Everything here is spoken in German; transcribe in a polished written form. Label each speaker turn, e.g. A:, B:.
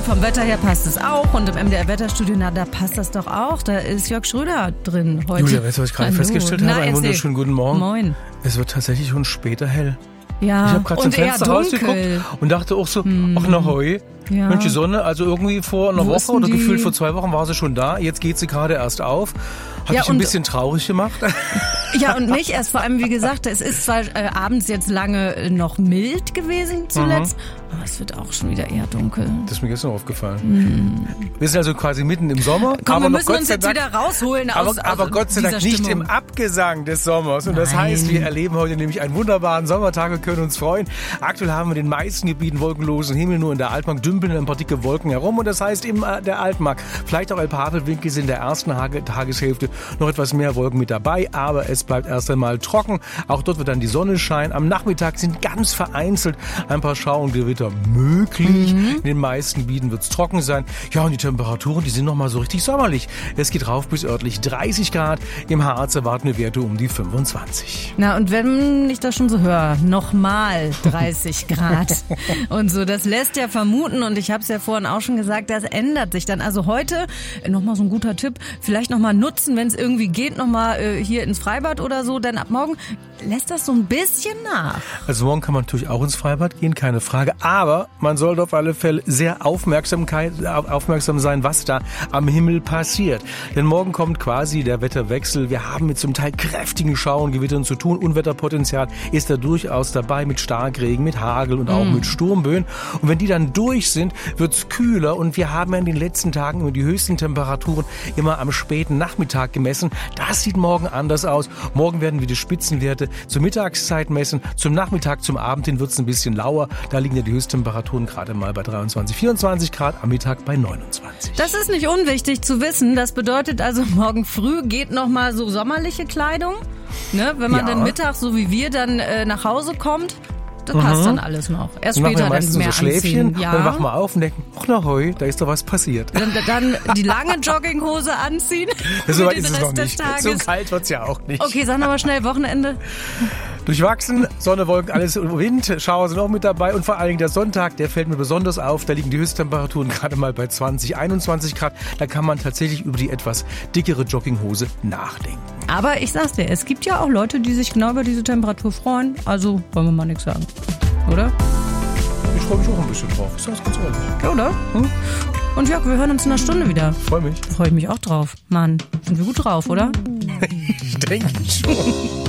A: und vom Wetter her passt es auch. Und im MDR-Wetterstudio, da passt das doch auch. Da ist Jörg Schröder drin heute.
B: Julia, weißt du, was ich gerade festgestellt habe? Einen wunderschönen guten Morgen.
A: Moin.
B: Es wird tatsächlich schon später hell.
A: Ja,
B: ich habe gerade zum Fenster rausgeguckt und dachte auch so, ach na heu.
A: Ja.
B: Mensch, die Sonne, also irgendwie vor einer Woche oder gefühlt vor 2 Wochen war sie schon da. Jetzt geht sie gerade erst auf. Hat dich ein bisschen traurig gemacht.
A: Ja, und mich erst. Vor allem, wie gesagt, es ist zwar abends jetzt lange noch mild gewesen zuletzt, aber es wird auch schon wieder eher dunkel.
B: Das ist mir gestern aufgefallen. Wir sind also quasi mitten im Sommer.
A: Komm,
B: aber
A: wir müssen
B: Gott
A: uns
B: sei
A: jetzt
B: Dank,
A: wieder rausholen
B: aber Gott sei Dank nicht im Abgesang des Sommers. Und das heißt, wir erleben heute nämlich einen wunderbaren Sommertag und können uns freuen. Aktuell haben wir in den meisten Gebieten wolkenlosen Himmel, nur in der Altmark dümpeln ein paar dicke Wolken herum. Und das heißt, in der Altmark, vielleicht auch ein paar Havelwinkel, sind in der ersten Tageshälfte noch etwas mehr Wolken mit dabei. Aber es bleibt erst einmal trocken. Auch dort wird dann die Sonne scheinen. Am Nachmittag sind ganz vereinzelt ein paar Schauer und Gewitter möglich. In den meisten Gebieten wird es trocken sein. Ja, und die Temperaturen, die sind noch mal so richtig sommerlich. Es geht rauf bis örtlich 30 Grad. Im Harz erwarten wir Werte um die 25.
A: Na, und wenn ich das schon so höre, nochmal 30 Grad und so, das lässt ja vermuten, und ich habe es ja vorhin auch schon gesagt, das ändert sich dann. Also heute, nochmal so ein guter Tipp, vielleicht nochmal nutzen, wenn es irgendwie geht, nochmal hier ins Freibad oder so, denn ab morgen lässt das so ein bisschen nach.
B: Also morgen kann man natürlich auch ins Freibad gehen, keine Frage, aber man sollte auf alle Fälle sehr aufmerksam sein, was da am Himmel passiert. Denn morgen kommt quasi der Wetterwechsel. Wir haben mit zum Teil kräftigen Schauengewittern zu tun. Unwetterpotenzial ist da durchaus dabei mit Starkregen, mit Hagel und auch mit Sturmböen. Und wenn die dann durch sind, wird's kühler, und wir haben ja in den letzten Tagen immer die höchsten Temperaturen immer am späten Nachmittag gemessen. Das sieht morgen anders aus. Morgen werden wir die Spitzenwerte zur Mittagszeit messen. Zum Nachmittag, zum Abend hin wird's ein bisschen lauer. Da liegen ja die Höchsttemperaturen gerade mal bei 23, 24 Grad, am Mittag bei 29.
A: Das ist nicht unwichtig zu wissen. Das bedeutet also, morgen früh geht noch mal so sommerliche Kleidung. Ne? Wenn man dann mittags, so wie wir, dann nach Hause kommt, das passt dann alles noch. Erst
B: dann
A: später
B: machen wir
A: dann mehr
B: so Schläfchen,
A: anziehen. Ja.
B: Dann wachen wir auf und denken, ach na heu, da ist doch was passiert.
A: Dann die lange Jogginghose anziehen.
B: So weit ist es noch
A: Rest
B: nicht.
A: des Tages.
B: So kalt wird's ja auch nicht.
A: Okay, sag noch mal schnell, Wochenende.
B: Durchwachsen, Sonne, Wolken, alles, Wind, Schauer sind auch mit dabei, und vor allen Dingen der Sonntag, der fällt mir besonders auf. Da liegen die Höchsttemperaturen gerade mal bei 20, 21 Grad. Da kann man tatsächlich über die etwas dickere Jogginghose nachdenken.
A: Aber ich sag's dir, es gibt ja auch Leute, die sich genau über diese Temperatur freuen. Also wollen wir mal nichts sagen. Oder?
B: Ich freue mich auch ein bisschen drauf. Ich sag's ganz ehrlich.
A: Ja, oder? Und Jörg, wir hören uns in einer Stunde wieder.
B: Freue mich.
A: Freue ich mich auch drauf. Mann, sind wir gut drauf, oder?
B: Ich denke schon.